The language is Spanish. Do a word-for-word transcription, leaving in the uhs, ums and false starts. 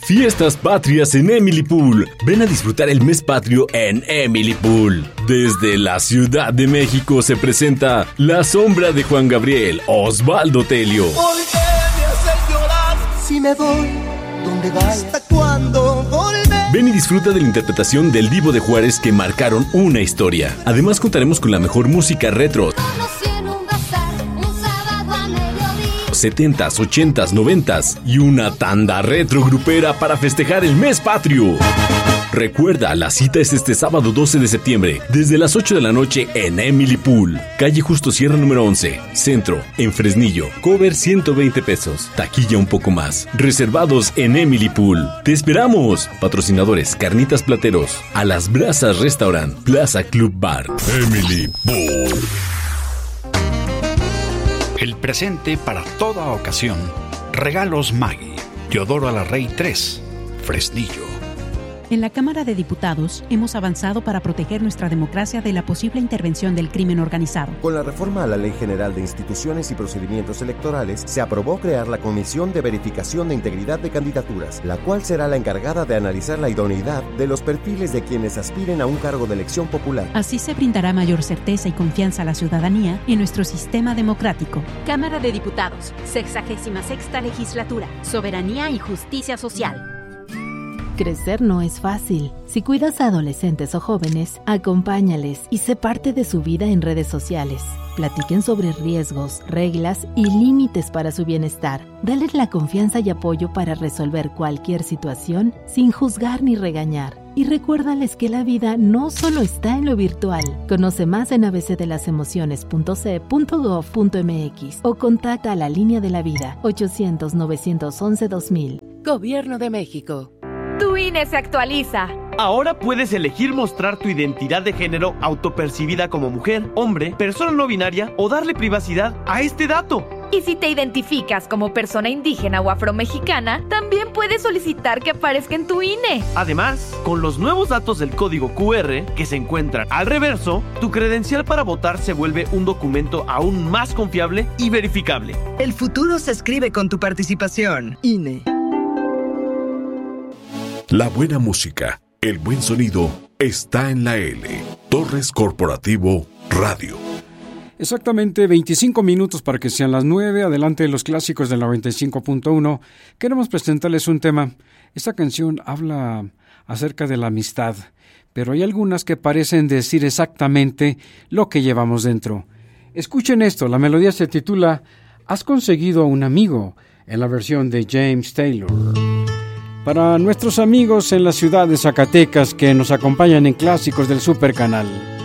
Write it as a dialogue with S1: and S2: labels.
S1: Fiestas patrias en Emily Pool. Ven a disfrutar el mes patrio en Emily Pool. Desde la Ciudad de México se presenta La Sombra de Juan Gabriel, Osvaldo Telio.
S2: ¿Por qué me haces llorar si me voy? ¿Dónde vas? ¿Hasta cuándo volver?
S1: Ven y disfruta de la interpretación del Divo de Juárez que marcaron una historia. Además contaremos con la mejor música retro. setentas, ochentas, noventas y una tanda retro grupera para festejar el mes patrio. Recuerda, la cita es este sábado doce de septiembre, desde las ocho de la noche en Emily Pool, calle Justo Sierra número once, Centro, en Fresnillo. Cover ciento veinte pesos, taquilla un poco más. Reservados en Emily Pool. ¡Te esperamos! Patrocinadores: Carnitas Plateros, A las Brasas Restaurant, Plaza Club Bar. Emily Pool.
S3: El presente para toda ocasión. Regalos Maggi. Teodoro Alarrey tres, Fresnillo.
S4: En la Cámara de Diputados hemos avanzado para proteger nuestra democracia de la posible intervención del crimen organizado.
S5: Con la reforma a la Ley General de Instituciones y Procedimientos Electorales, se aprobó crear la Comisión de Verificación de Integridad de Candidaturas, la cual será la encargada de analizar la idoneidad de los perfiles de quienes aspiren a un cargo de elección popular.
S4: Así se brindará mayor certeza y confianza a la ciudadanía en nuestro sistema democrático.
S6: Cámara de Diputados, sexagésima sexta legislatura, soberanía y justicia social.
S7: Crecer no es fácil. Si cuidas a adolescentes o jóvenes, acompáñales y sé parte de su vida en redes sociales. Platiquen sobre riesgos, reglas y límites para su bienestar. Dales la confianza y apoyo para resolver cualquier situación sin juzgar ni regañar. Y recuérdales que la vida no solo está en lo virtual. Conoce más en a b c de las emociones punto c e punto gov punto m x o contacta a la Línea de la Vida ochocientos, novecientos once, dos mil.
S8: Gobierno de México.
S6: Tu I N E se actualiza.
S9: Ahora puedes elegir mostrar tu identidad de género autopercibida como mujer, hombre, persona no binaria o darle privacidad a este dato.
S6: Y si te identificas como persona indígena o afromexicana, también puedes solicitar que aparezca en tu I N E.
S9: Además, con los nuevos datos del código Q R que se encuentran al reverso, tu credencial para votar se vuelve un documento aún más confiable y verificable.
S8: El futuro se escribe con tu participación. I N E.
S10: La buena música, el buen sonido, está en la L. Torres Corporativo Radio.
S11: Exactamente veinticinco minutos para que sean las nueve. Adelante los clásicos del noventa y cinco punto uno. Queremos presentarles un tema. Esta canción habla acerca de la amistad, pero hay algunas que parecen decir exactamente lo que llevamos dentro. Escuchen esto, la melodía se titula Has conseguido un amigo, en la versión de James Taylor. Para nuestros amigos en la ciudad de Zacatecas que nos acompañan en Clásicos del Super Canal.